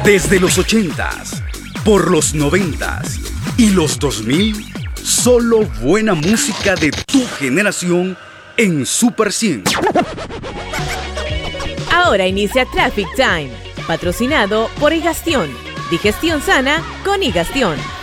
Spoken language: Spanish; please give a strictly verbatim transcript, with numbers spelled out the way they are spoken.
Desde los ochentas, por los noventas y los dos mil, solo buena música de tu generación en Super cien. Ahora inicia Traffic Time, patrocinado por Higastión. Digestión sana con Higastión.